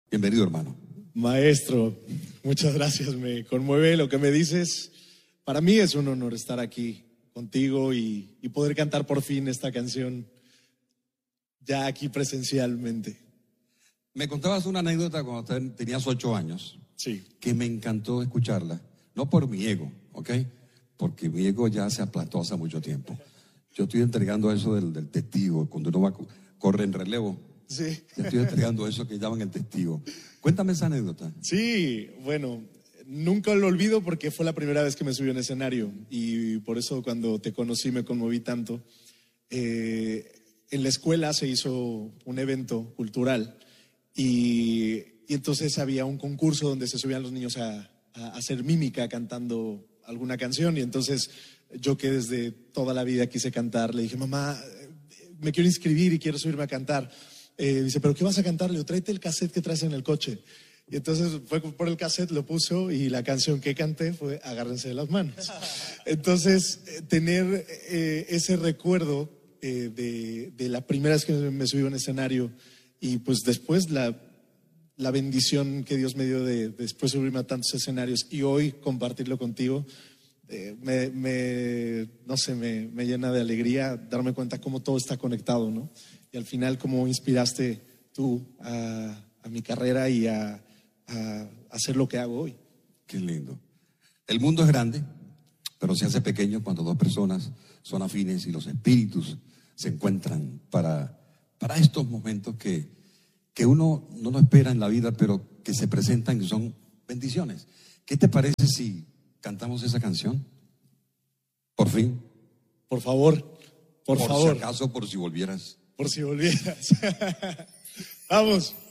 Bienvenido, hermano. Maestro, muchas gracias, me conmueve lo que me dices. Para mí es un honor estar aquí contigo y poder cantar por fin esta canción ya aquí presencialmente. Me contabas una anécdota cuando tenías 8 años, Sí. que me encantó escucharla, no por mi ego, ¿ok? Porque mi ego ya se aplastó hace mucho tiempo. Yo estoy entregando eso del testigo, cuando uno corre en relevo. Sí. Ya estoy entregando eso que llaman el testigo. Cuéntame esa anécdota. Sí, bueno, nunca lo olvido porque fue la primera vez que me subí a un escenario y por eso cuando te conocí me conmoví tanto. En la escuela se hizo un evento cultural y entonces había un concurso donde se subían los niños a hacer mímica cantando alguna canción y entonces yo que desde toda la vida quise cantar, le dije, mamá, me quiero inscribir y quiero subirme a cantar. Dice, ¿pero qué vas a cantar? Le digo, tráete el cassette que traes en el coche. Y entonces fue por el cassette, lo puso y la canción que canté fue Agárrense de las manos. Entonces, tener ese recuerdo de la primera vez que me subí a un escenario y pues después la bendición que Dios me dio de después subirme a tantos escenarios y hoy compartirlo contigo, no sé, me llena de alegría darme cuenta cómo todo está conectado, ¿no? Y al final cómo inspiraste tú a mi carrera y a hacer lo que hago hoy. Qué lindo. El mundo es grande, pero se hace pequeño cuando dos personas son afines y los espíritus se encuentran para estos momentos que uno no lo espera en la vida, pero que se presentan y son bendiciones. ¿Qué te parece si cantamos esa canción? Por fin. Por favor, por favor. Por si acaso, por si volvieras. Por si volvieras. Vamos.